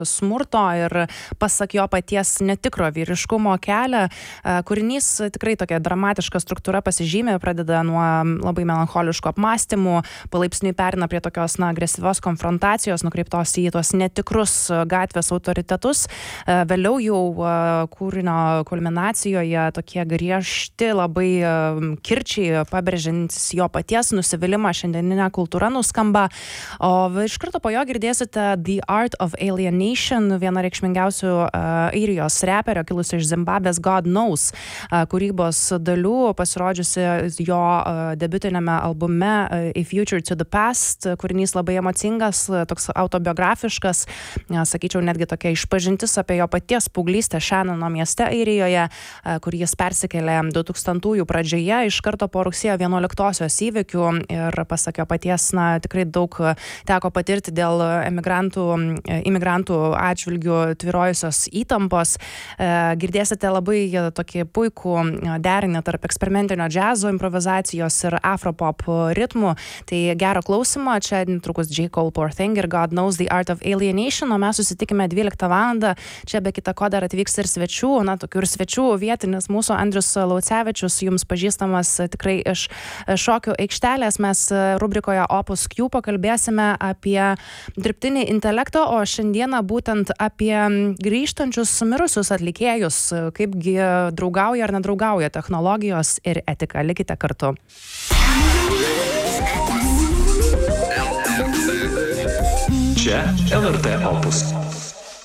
smurto ir pasak jo paties netikro vyriškumo kelią. Kūrinys tikrai tokia dramatiška struktūra pasižymė, pradeda nuo labai melancholiškų apmąstymų, palaipsniui perina prie tokios agresyvios konfrontacijos, nukreiptos į tuos netikrus gatvės autoritetus. Vėliau jau kūrinio kulminacijoje tokie griežti, labai kirčiai pabrėžiantis jo paties nusivylimą šiandieninę kultūrą nuskamba. O iš karto po jo girdėsite The Art of Alienation, viena reikšmingiausių airijos reperio, kilusio iš Zimbabvės, God Knows kūrybos dalių, pasirodžiusi jo debiutinėme albume A Future to the Past. Kūrinys labai emocingas, toks autobiografiškas, sakyčiau, netgi tokia išpažintis apie jo paties paauglystę Šenono mieste Airijoje, kur jis persikėlė 2000-ųjų pradžioje, iš karto po rugsėjo 11-osios įvykių, ir pasak jo paties, tikrai daug teko patirti dėl imigrantų atžvilgių tvyrojusios įtampos. Girdėsite labai tokį puikų derinį tarp eksperimentinio džiazo, improvizacijos ir afropop ritmų. Tai gero klausimo, čia netrukus J. Cole Poor Thing ir God Knows The Art of Alienation, o mes susitikime 12 valandą. Čia be kita ko dar atvyks ir svečių, tokių ir svečių vietinis mūsų Andrius Laucevičius, jums pažįstamas tikrai iš šokių aikštelės. Mes rubrikoje Opus Q pakalbėsime apie dirbtinį intelektą, o šiandieną būtent apie grįžtančius mirusius atlikėjus, kaipgi draugauja ar nedraugauja technologijos ir etika. Likite kartu. Čia LRT Opus.